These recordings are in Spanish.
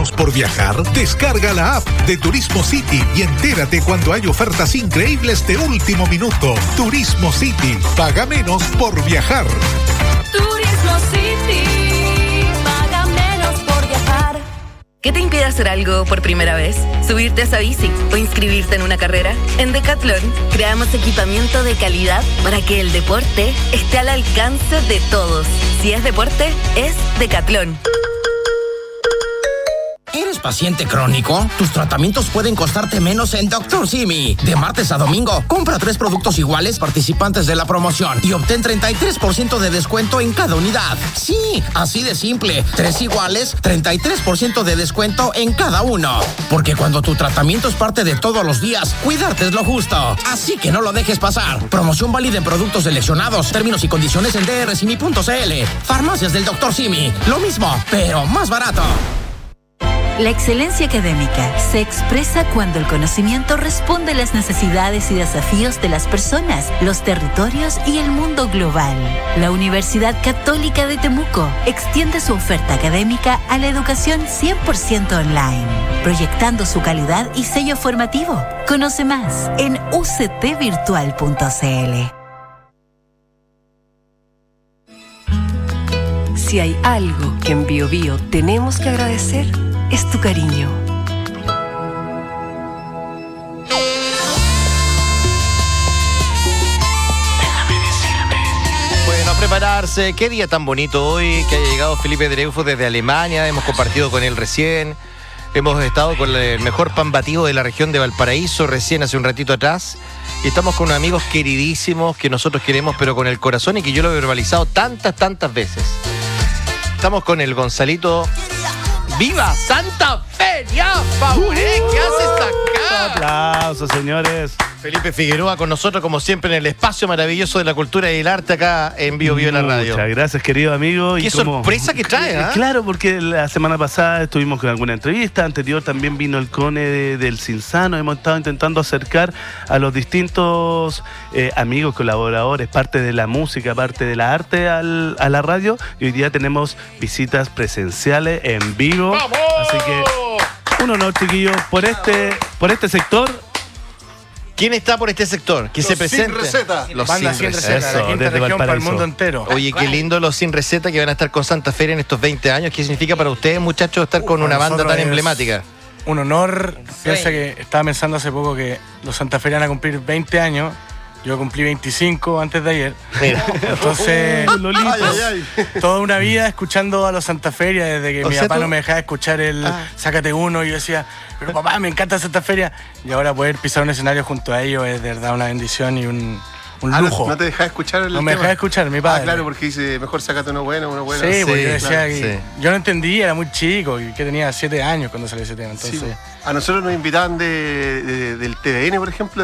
menos por viajar? Descarga la app de Turismo City y entérate cuando hay ofertas increíbles de último minuto. Turismo City, paga menos por viajar. Turismo City, paga menos por viajar. ¿Qué te impide hacer algo por primera vez? ¿Subirte a esa bici o inscribirte en una carrera? En Decathlon creamos equipamiento de calidad para que el deporte esté al alcance de todos. Si es deporte, es Decathlon. ¿Eres paciente crónico? Tus tratamientos pueden costarte menos en Dr. Simi. De martes a domingo, compra 3 productos iguales participantes de la promoción y obtén 33% de descuento en cada unidad. Sí, así de simple. 3 iguales, 33% de descuento en cada uno. Porque cuando tu tratamiento es parte de todos los días, cuidarte es lo justo. Así que no lo dejes pasar. Promoción válida en productos seleccionados. Términos y condiciones en drsimi.cl. Farmacias del Dr. Simi. Lo mismo, pero más barato. La excelencia académica se expresa cuando el conocimiento responde a las necesidades y desafíos de las personas, los territorios y el mundo global. La Universidad Católica de Temuco extiende su oferta académica a la educación 100% online, proyectando su calidad y sello formativo. Conoce más en uctvirtual.cl. Si hay algo que en BioBio tenemos que agradecer, es tu cariño. Bueno, a prepararse. Qué día tan bonito hoy, que haya llegado Felipe Dreyfus desde Alemania. Hemos compartido con él recién. Hemos estado con el mejor pan batido de la región de Valparaíso recién hace un ratito atrás. Y estamos con amigos queridísimos que nosotros queremos, pero con el corazón, y que yo lo he verbalizado tantas veces. Estamos con el Gonzalito. ¡Viva Santa Feria! ¡Favoré! ¿Qué haces acá? Aplausos, señores. Felipe Figueroa con nosotros, como siempre, en el espacio maravilloso de la cultura y el arte acá en Bio Bio en la radio. Muchas gracias, querido amigo. Qué sorpresa que trae, ¿eh? Claro, porque la semana pasada estuvimos con alguna entrevista, anterior también vino el Cone del Cinzano. Hemos estado intentando acercar a los distintos amigos, colaboradores, parte de la música, parte de la arte a la radio. Y hoy día tenemos visitas presenciales en vivo. ¡Vamos! Así que un honor, chiquillos, por este sector. ¿Quién está por este sector? Que se presente. Sin receta. Los Banda sin sin receta. receta. La quinta región para el mundo entero. Oye, qué lindo los sin receta que van a estar con Santa Feria en estos 20 años. ¿Qué significa para ustedes, muchachos, estar con una banda tan emblemática? Un honor. Piensa que estaba pensando hace poco que los Santa Feria van a cumplir 20 años. Yo cumplí 25 antes de ayer. Mira. Entonces, toda una vida escuchando a los Santa Feria, desde que mi papá no me dejaba escuchar el Sácate Uno, y yo decía, pero papá, me encanta Santa Feria. Y ahora poder pisar un escenario junto a ellos es de verdad una bendición y un lujo. ¿No te dejaba escuchar el tema? No me dejaba escuchar, mi padre. Claro, porque dice, mejor sácate uno bueno. Sí, porque yo decía que yo no entendía, era muy chico, que tenía 7 años cuando salió ese tema. Entonces, sí. A nosotros nos invitaban del TVN, por ejemplo,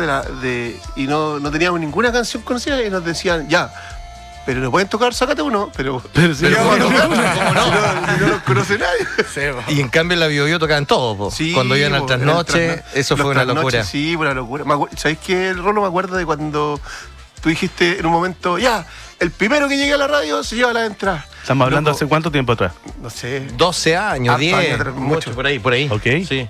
y no teníamos ninguna canción conocida, y nos decían, ya, pero no pueden tocar Sácate Uno, pero si ¿cómo no? No los conoce nadie. Sí, y en cambio en la Bio Bio tocaban todos, po. Sí, cuando iban al trasnoche, eso fue una locura. Sí, una locura. ¿Sabéis qué, Rolo? Me acuerdo de cuando tú dijiste en un momento, ya, el primero que llegue a la radio se lleva la entrada. ¿Estamos hablando hace cuánto tiempo atrás? No sé. 12 años, 10, mucho. Por ahí. Ok. Sí.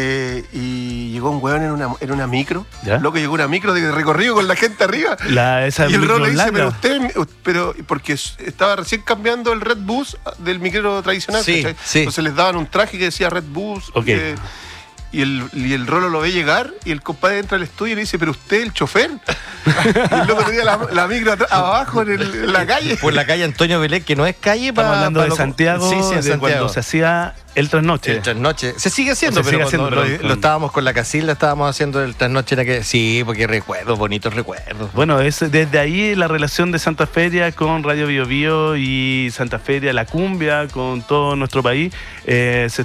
Y llegó un weón en una micro. ¿Ya? Loco, llegó una micro de recorrido con la gente arriba. Esa y el Rolo le dice, larga. pero porque estaba recién cambiando el Red Bus del micro tradicional. Sí. Entonces les daban un traje que decía Red Bus. Ok. Y el Rolo lo ve llegar y el compadre entra al estudio y le dice, ¿pero usted el chofer? Y el loco tenía la micro abajo en la calle. Por la calle Antonio Belén, que no es calle para... Estamos hablando de Santiago, sí, en de Santiago. cuando se hacía el trasnoche. El trasnoche. Se sigue haciendo, pero lo estábamos con la Casilda, estábamos haciendo el trasnoche. Era que sí, porque recuerdos, bonitos recuerdos. Bueno, desde ahí la relación de Santa Feria con Radio Bio Bio y Santa Feria, la cumbia con todo nuestro país. Es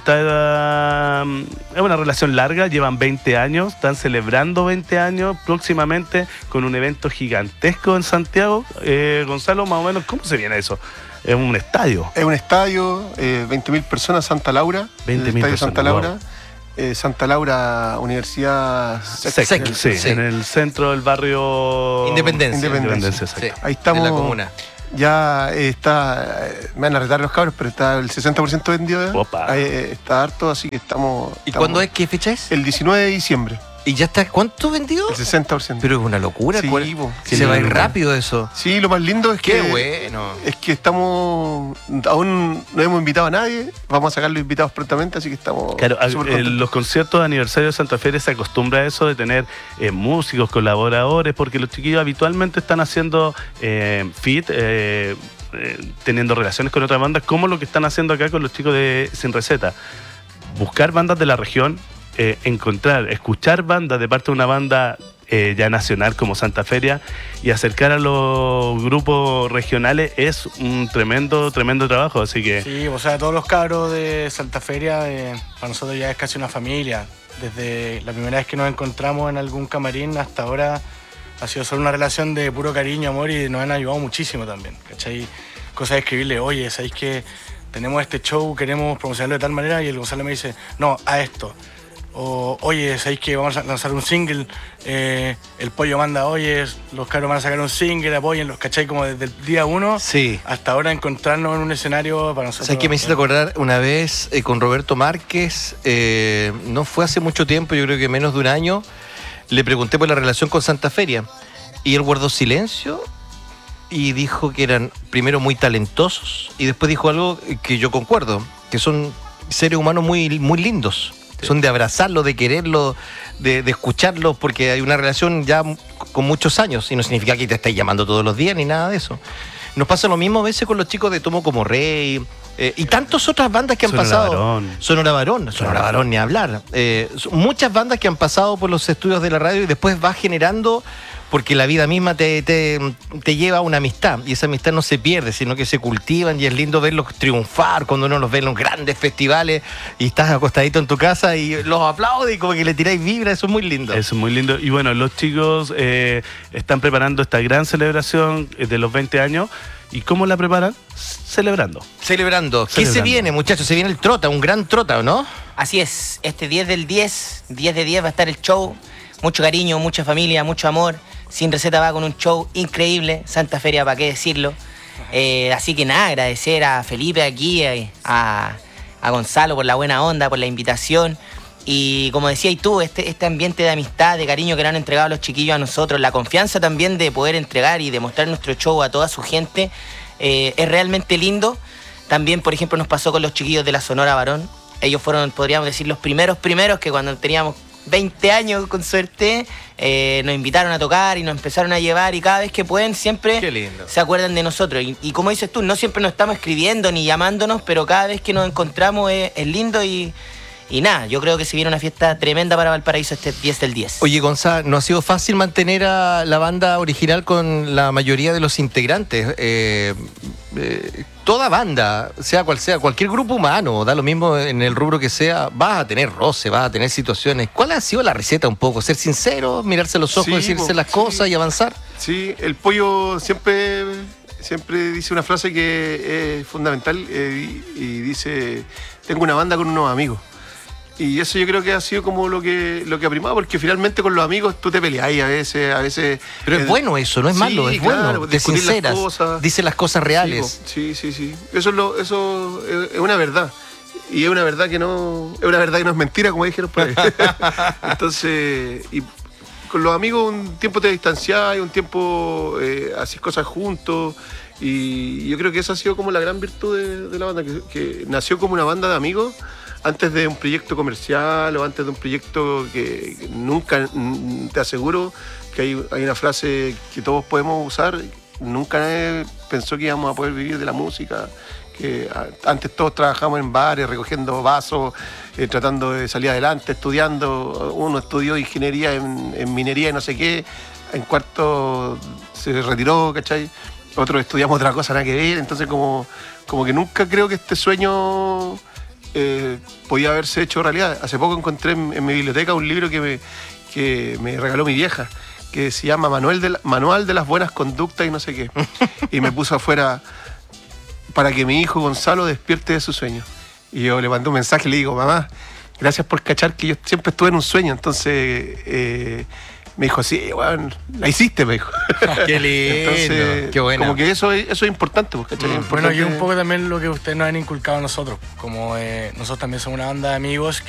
una relación larga, llevan 20 años, están celebrando 20 años próximamente con un evento gigantesco en Santiago. Gonzalo, más o menos, ¿cómo se viene eso? Es un estadio. Es un estadio, 20.000 personas, Santa Laura. 20.000 personas. Santa Laura. Wow. Santa Laura, Universidad Sí, en el centro del barrio Independencia. Independencia, sí, ahí estamos. en la comuna. Ya está, me van a retar los cabros, pero está el 60% vendido. Opa. Está harto, así que estamos... ¿Y cuándo es? ¿Qué fecha es? El 19 de diciembre. ¿Y ya está cuánto vendido? El 60%. Pero es una locura. Sí, se va a ir rápido eso. Sí, lo más lindo es Qué que... bueno. Es que estamos... Aún no hemos invitado a nadie. Vamos a sacar los invitados prontamente, así que estamos... Claro, súper contentos. los conciertos de aniversario de Santa Feria se acostumbra a eso de tener músicos, colaboradores, porque los chiquillos habitualmente están haciendo teniendo relaciones con otras bandas, como lo que están haciendo acá con los chicos de Sin Receta. Buscar bandas de la región, escuchar bandas de parte de una banda ya nacional como Santa Feria y acercar a los grupos regionales es un tremendo trabajo, así que... Sí, o sea, todos los cabros de Santa Feria, para nosotros ya es casi una familia. Desde la primera vez que nos encontramos en algún camarín hasta ahora ha sido solo una relación de puro cariño, amor, y nos han ayudado muchísimo también, ¿cachai? Cosas de escribirle, oye, ¿sabéis que tenemos este show, queremos promocionarlo de tal manera? Y el Gonzalo me dice, no, a esto. O, oye, ¿sabéis que vamos a lanzar un single? El Pollo manda, oye, los cabros van a sacar un single, apóyenlos, ¿cachai? Como desde el día 1 hasta ahora encontrarnos en un escenario para nosotros. ¿Sabes qué me hiciste acordar una vez con Roberto Márquez? No fue hace mucho tiempo, yo creo que menos de un año. Le pregunté por la relación con Santa Feria y él guardó silencio y dijo que eran primero muy talentosos y después dijo algo que yo concuerdo, que son seres humanos muy, muy lindos. Sí. Son de abrazarlo, de quererlo, de escucharlo, porque hay una relación ya con muchos años y no significa que te estés llamando todos los días ni nada de eso. Nos pasa lo mismo a veces con los chicos de Tomo como Rey y tantas otras bandas que han pasado. Sonora Varón, ni hablar. Muchas bandas que han pasado por los estudios de la radio y después va generando, porque la vida misma te lleva a una amistad y esa amistad no se pierde, sino que se cultivan y es lindo verlos triunfar cuando uno los ve en los grandes festivales y estás acostadito en tu casa y los aplaude y como que le tiráis vibra, eso es muy lindo. Eso es muy lindo. Y bueno, los chicos están preparando esta gran celebración de los 20 años. ¿Y cómo la preparan? Celebrando. ¿Qué se viene, muchachos? Se viene el Trota, un gran Trota, ¿no? Así es, este 10 del 10 de 10 va a estar el show. Mucho cariño, mucha familia, mucho amor. Sin Receta va con un show increíble. Santa Feria, ¿para qué decirlo? Así que nada, agradecer a Felipe aquí, a Gonzalo por la buena onda, por la invitación. Y como decías tú, este ambiente de amistad, de cariño que le han entregado los chiquillos a nosotros, la confianza también de poder entregar y demostrar nuestro show a toda su gente, es realmente lindo. También, por ejemplo, nos pasó con los chiquillos de la Sonora Varón. Ellos fueron, podríamos decir, los primeros que cuando teníamos 20 años con suerte, nos invitaron a tocar y nos empezaron a llevar y cada vez que pueden siempre se acuerdan de nosotros. Y como dices tú, no siempre nos estamos escribiendo ni llamándonos, pero cada vez que nos encontramos es lindo y nada, yo creo que se viene una fiesta tremenda para Valparaíso este 10 del 10. Oye, Gonzalo, ¿no ha sido fácil mantener a la banda original con la mayoría de los integrantes? Toda banda, sea cual sea, cualquier grupo humano, da lo mismo en el rubro que sea, vas a tener roce, vas a tener situaciones. ¿Cuál ha sido la receta un poco? ¿Ser sincero, mirarse a los ojos, decirse las cosas y avanzar? Sí, el Pollo siempre dice una frase que es fundamental y dice, tengo una banda con unos amigos. Y eso yo creo que ha sido como lo que ha primado, porque finalmente con los amigos tú te peleas y a veces... Pero es bueno eso, no es malo, es bueno. Te sinceras, dice las cosas reales. Sí. Eso es una verdad. Y es una verdad que no es mentira, como dijeron por ahí. Entonces, y con los amigos un tiempo te distanciás, un tiempo haces cosas juntos. Y yo creo que esa ha sido como la gran virtud de la banda, que nació como una banda de amigos antes de un proyecto comercial o antes de un proyecto que nunca, te aseguro que hay una frase que todos podemos usar, nunca nadie pensó que íbamos a poder vivir de la música, que antes todos trabajamos en bares, recogiendo vasos, tratando de salir adelante, estudiando. Uno estudió ingeniería en minería y no sé qué, en cuarto se retiró, ¿cachai? Otros estudiamos otra cosa, nada que ver, entonces como que nunca creo que este sueño podía haberse hecho realidad. Hace poco encontré en mi biblioteca un libro que me regaló mi vieja, que se llama Manual de las Buenas Conductas y no sé qué. Y me puso afuera para que mi hijo Gonzalo despierte de su sueño. Y yo le mandé un mensaje y le digo, mamá, gracias por cachar que yo siempre estuve en un sueño. Entonces Me dijo, sí, weón, la hiciste, me dijo. Qué lindo, Entonces, qué bueno. Como que eso es importante, pues, ¿cachai? Bueno, y un poco también lo que ustedes nos han inculcado a nosotros. Como nosotros también somos una banda de amigos